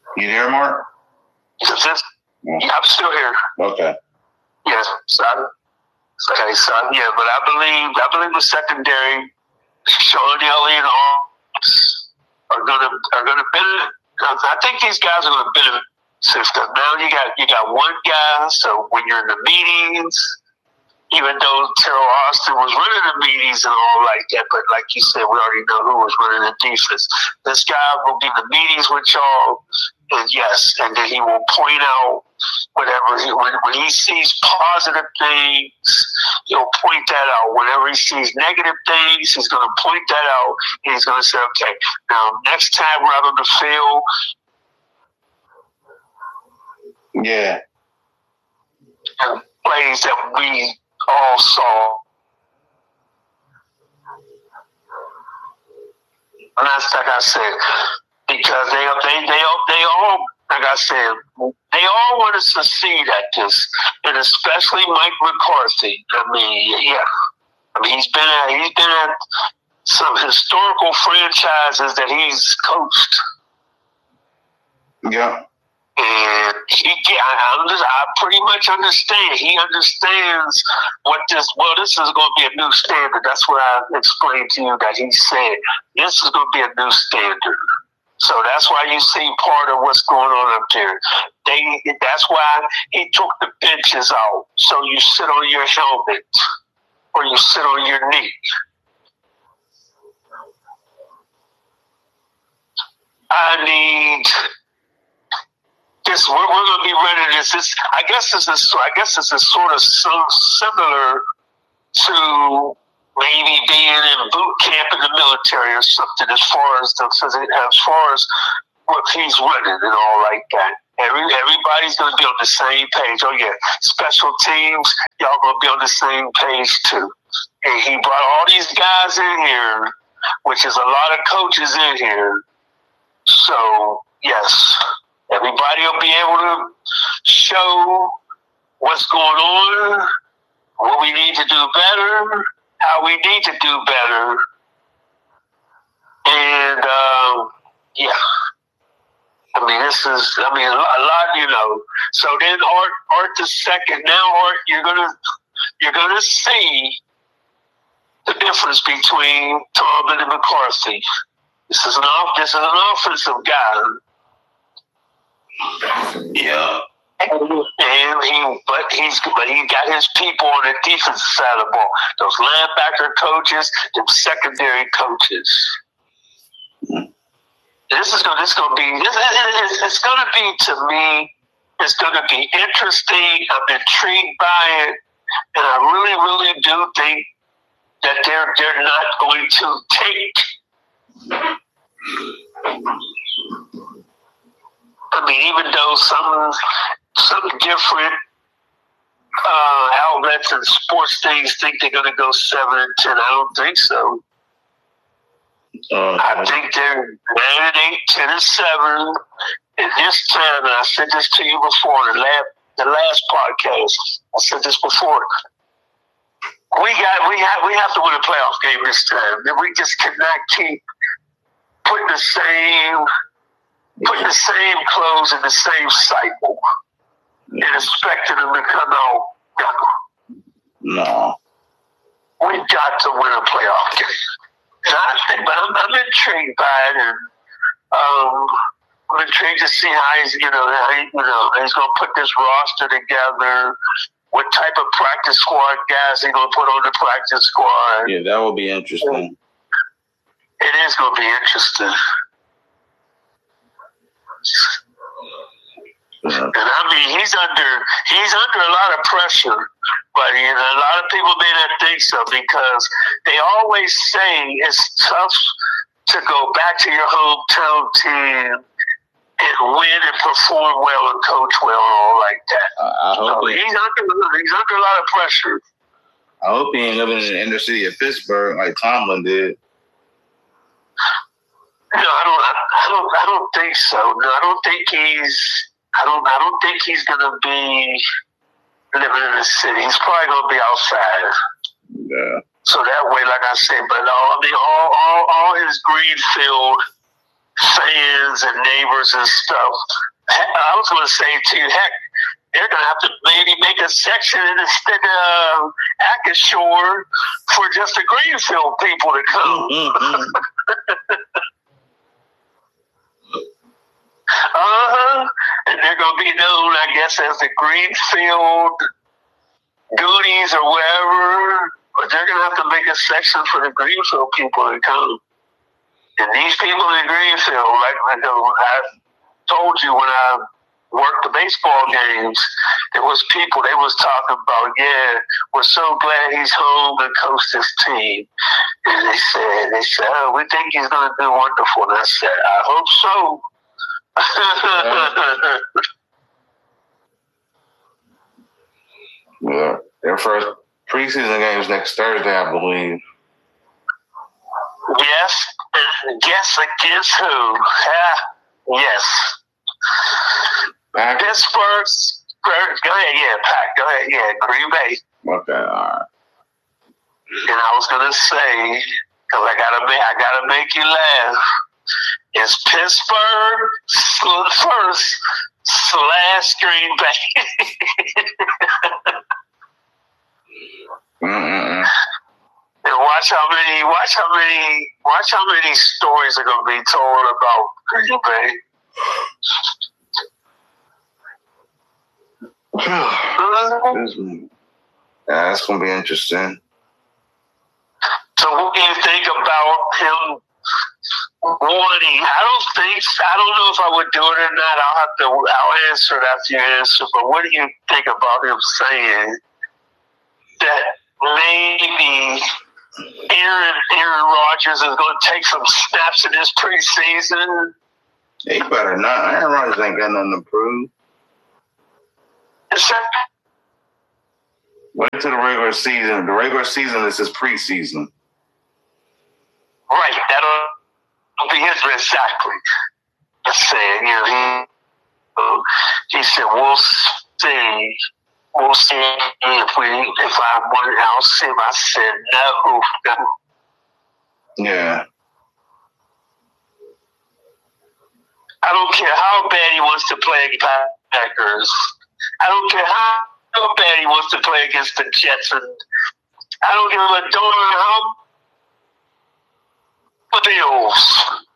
You there, Mark? Yeah, I'm still here. Okay. Yes, son. Okay, son. Yeah, but I believe the secondary, Sean Elliott and Arms are gonna benefit. I think these guys are gonna benefit. Because now you got one guy. So when you're in the meetings, even though Terrell Austin was running the meetings and all like that, but like you said, we already know who was running the defense. This guy will be in the meetings with y'all, and yes, and then he will point out whatever when he sees positive things, he'll point that out. Whenever he sees negative things, he's going to point that out. And he's going to say, okay, now next time we're out on the field. Yeah. Plays that we all saw. And that's like I said, because they all, like I said, they all want to succeed at this, and especially Mike McCarthy. I mean, he's been at some historical franchises that he's coached. Yeah. And I pretty much understand. He understands this is going to be a new standard. That's what I explained to you that he said. This is going to be a new standard. So that's why you see part of what's going on up there. That's why he took the benches out. So you sit on your helmet or you sit on your knee. I need this. We're going to be running this. I guess this is sort of similar to maybe being in boot camp in the military or something. As far as what he's running and all like that. Everybody's going to be on the same page. Oh yeah, special teams, y'all going to be on the same page too. And he brought all these guys in here, which is a lot of coaches in here. So yes, everybody will be able to show what's going on, what we need to do better, how we need to do better, and yeah. I mean, a lot, So then Art the second. Now, Art, you're gonna see the difference between Tomlin and McCarthy. This is an offensive guy. Yeah. And he got his people on the defensive side of the ball. Those linebacker coaches, them secondary coaches. It's gonna be to me. It's gonna be interesting. I'm intrigued by it, and I really, really do think that they're not going to take. I mean, even though some different outlets and sports things think they're gonna go 7-10, I don't think so. I think they're 9-8, 10-7. And this time, and I said this to you before, the last podcast. I said this before. We have to win a playoff game this time. We just cannot keep putting the same clothes in the same cycle and expecting them to come out. No. We got to win a playoff game. And I'm intrigued by it, and I'm intrigued to see how he's going to put this roster together. What type of practice squad guys he's going to put on the practice squad? Yeah, that will be interesting. It is going to be interesting. And I mean, he's under a lot of pressure. But a lot of people may not think so because they always say it's tough to go back to your hometown team and win and perform well and coach well and all like that. He's under a lot of pressure. I hope he ain't living in the inner city of Pittsburgh like Tomlin did. No, I don't think so. No, I don't think he's gonna be living in the city. He's probably going to be outside. Yeah. So that way, like I said, but all his Greenfield fans friends and neighbors and stuff. I was going to say too, heck, they're going to have to maybe make a section instead of Acashore for just the Greenfield people to come. And they're going to be known, I guess, as the Greenfield Goonies or whatever. But they're going to have to make a section for the Greenfield people to come. And these people in Greenfield, like I told you when I worked the baseball games, there was people, they was talking about, yeah, we're so glad he's home to coach this team. And they said, oh, we think he's going to do wonderful. And I said, I hope so. Yeah, their first preseason game is next Thursday, I believe. Yes. Guess against who? Yes. Pack? Pittsburgh. Go ahead, yeah, Pack. Go ahead, yeah, Green Bay. Okay, all right. And I was gonna say, because I gotta make you laugh. It's Pittsburgh first / Green Bay. And watch how many stories are gonna be told about Green Bay. That's gonna be interesting. So what do you think about him wanting? I don't know if I would do it or not. I'll answer it after you answer. But what do you think about him saying that maybe Aaron Rodgers is going to take some snaps in this preseason? He better not. Aaron Rodgers ain't got nothing to prove. Wait till the regular season. The regular season is his preseason. Right. That'll be his exactly. Just saying, he said, we'll see. We'll see if I want to oust him. I said, no. Yeah. I don't care how bad he wants to play against the Packers. I don't care how bad he wants to play against the Jets. And I don't give a darn how the Bills.